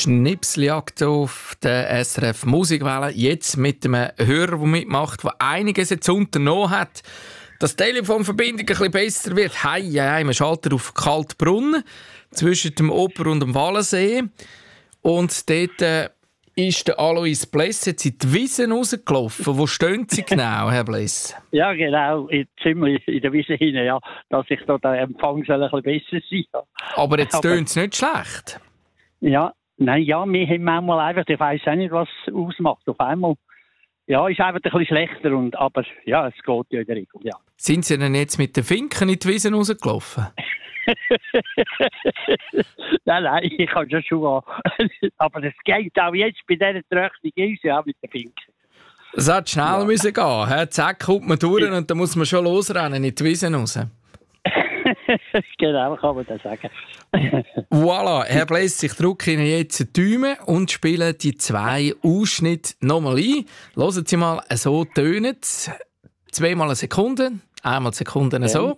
Schnipseljagd auf der SRF Musikwelle. Jetzt mit einem Hörer, der mitmacht, der einiges jetzt unternommen hat, dass die Telefonverbindung ein bisschen besser wird. Hei, man schaltet auf Kaltbrunnen zwischen dem Oper und dem Wallensee. Und dort ist der Alois Bless jetzt in die Wiesen rausgelaufen. Wo stehen Sie genau, Herr Bless? Ja, genau, ziemlich in der Wiese hinein, ja, dass ich da der Empfang soll ein bisschen besser sein soll. Aber jetzt tönt es nicht schlecht. Ja, nein, ja, wir haben manchmal einfach, ich weiss auch nicht, was es ausmacht. Auf einmal, ja, ist einfach ein bisschen schlechter, aber ja, es geht ja in der Regel, ja. Sind Sie denn jetzt mit den Finken in die Wiesen rausgelaufen? Nein, ich kann schon schauen. Aber es geht auch jetzt bei dieser Tröchtung ist ja auch mit den Finken. Es hat schnell müssen gehen. He? Zack, kommt man durch und dann muss man schon losrennen in die Wiesen raus. Genau, kann man das sagen. Voilà, Herr Bless, ich drücke Ihnen jetzt die Daumen und spiele die 2 Ausschnitte nochmal ein. Hören Sie mal, so tönen es. 2-mal eine Sekunde, einmal Sekunden so.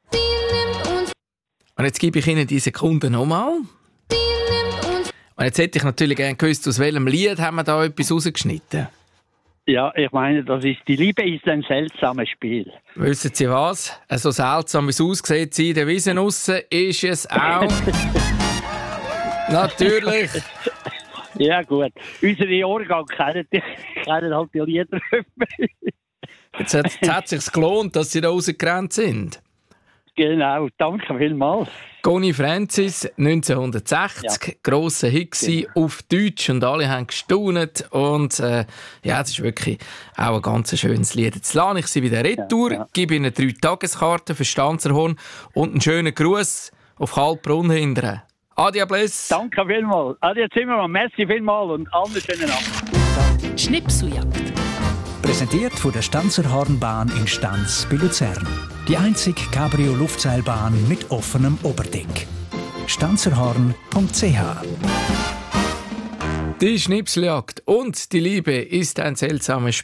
Und jetzt gebe ich Ihnen die Sekunden nochmal. Und jetzt hätte ich natürlich gerne gewusst, aus welchem Lied haben wir da etwas rausgeschnitten. Ja, ich meine, die Liebe ist ein seltsames Spiel. Wissen Sie was? So seltsam wie es aussieht, in der Wiese aussen, ist es auch. Natürlich. Ja gut, unsere Jahrgang kennen halt die Lieder. Jetzt hat es sich gelohnt, dass Sie da rausgerannt sind. Genau, danke vielmals. Conny Francis, 1960, grosser Hit auf Deutsch und alle haben gestaunt. Und es ist wirklich auch ein ganz schönes Lied. Jetzt lade ich Sie wieder retour, gebe Ihnen 3 Tageskarten für Stanzerhorn und einen schönen Gruß auf Kaltbrunn hindern. Adia Bless. Danke vielmals. Adia Zimmermann, merci vielmals und allen schönen Abend. Schnipseljagd. Präsentiert von der Stanzerhornbahn in Stanz bei Luzern. Die einzige Cabrio-Luftseilbahn mit offenem Oberdeck. stanzerhorn.ch. Die Schnipseljagd und die Liebe ist ein seltsames Spiel.